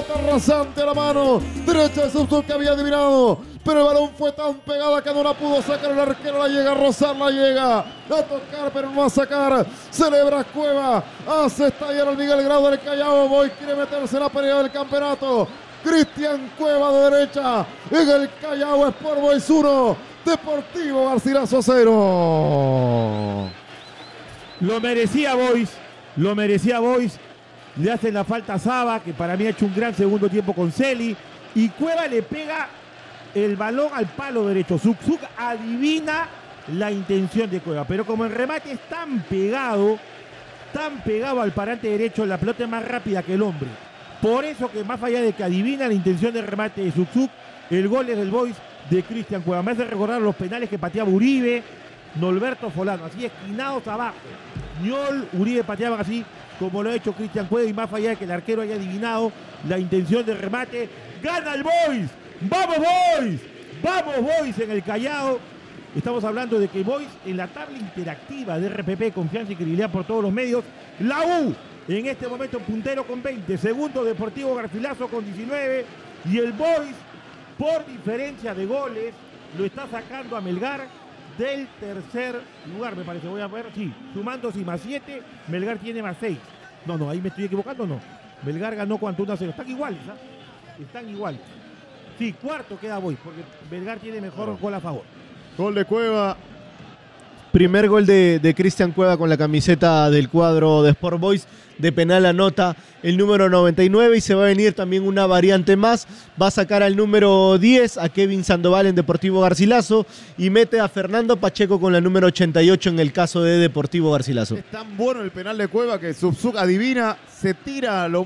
pelota rasante a la mano derecha de Subzuk, que había adivinado, pero el balón fue tan pegada que no la pudo sacar el arquero. La llega a rozar, la llega a tocar, pero no a sacar. Celebra Cueva, hace estallar al Miguel Grau del Callao. Boys quiere meterse en la pelea del campeonato. Cristian Cueva de derecha en el Callao. Sport Boys 1, Deportivo Garcilaso 0. Lo merecía Boys, lo merecía Boys. Le hacen la falta a Saba, que para mí ha hecho un gran segundo tiempo con Celi. Y Cueva le pega el balón al palo derecho. Subzuk adivina la intención de Cueva, pero como el remate es tan pegado al parante derecho, la pelota es más rápida que el hombre. Por eso que más allá de que adivina la intención del remate de Subzuk, el gol es del Boys de Cristian Cueva. Me hace recordar los penales que pateaba Uribe, Norberto Folano, así esquinados abajo. Ñol, Uribe pateaban así como lo ha hecho Cristian Cueva, y más allá de que el arquero haya adivinado la intención del remate, ¡gana el Boys! ¡Vamos Boys! ¡Vamos Boys en el Callao! Estamos hablando de que Boys en la tabla interactiva de RPP, confianza y credibilidad por todos los medios, la U en este momento puntero con 20, segundo Deportivo Garcilaso con 19, y el Boys por diferencia de goles lo está sacando a Melgar del tercer lugar, me parece. Voy a ver, sí, sumando más 7, Melgar tiene más 6. No, ahí me estoy equivocando, no. Melgar ganó cuánto, 1-0. Están iguales, ¿ah? Están iguales. Sí, cuarto queda Boys, porque Melgar tiene mejor gol a favor. Gol de Cueva. Primer gol de Cristian Cueva con la camiseta del cuadro de Sport Boys. De penal anota el número 99 y se va a venir también una variante más. Va a sacar al número 10 a Kevin Sandoval en Deportivo Garcilaso y mete a Fernando Pacheco con la número 88 en el caso de Deportivo Garcilaso. Es tan bueno el penal de Cueva que Subzuk adivina, se tira, lo